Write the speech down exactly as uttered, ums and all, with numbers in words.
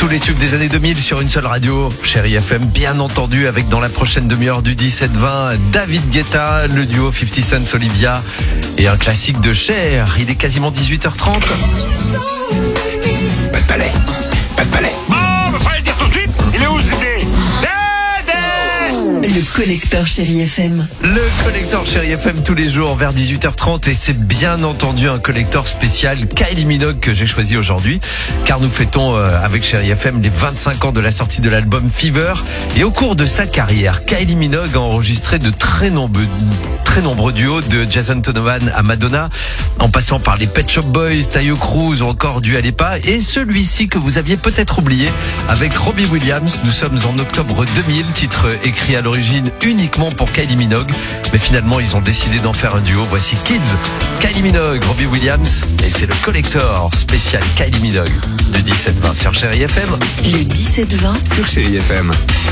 Tous les tubes des années deux mille sur une seule radio, Chérie F M, bien entendu, avec dans la prochaine demi-heure du dix-sept vingt, David Guetta, le duo cinquante Cent Olivia et un classique de Cher. Il est quasiment dix-huit heures trente. Pas de palais, pas de palais. Bon, bah fallait le dire tout de suite. Il est où ce idée? Le collecteur Chérie F M. Le collecteur Chérie F M tous les jours vers dix-huit heures trente et c'est bien entendu un collecteur spécial Kylie Minogue que j'ai choisi aujourd'hui car nous fêtons euh, avec Chérie F M les vingt-cinq ans de la sortie de l'album Fever et au cours de sa carrière, Kylie Minogue a enregistré de très nombreux, très nombreux duos de Jason Donovan à Madonna en passant par les Pet Shop Boys, Taio Cruz ou encore Dua Lipa et celui-ci que vous aviez peut-être oublié avec Robbie Williams. Nous sommes en octobre deux mille, titre écrit à l'origine uniquement pour Kylie Minogue, mais finalement ils ont décidé d'en faire un duo. Voici Kids, Kylie Minogue, Robbie Williams, et c'est le collector spécial Kylie Minogue de dix-sept vingt sur Chérie F M. Le dix-sept vingt Sur Chérie F M.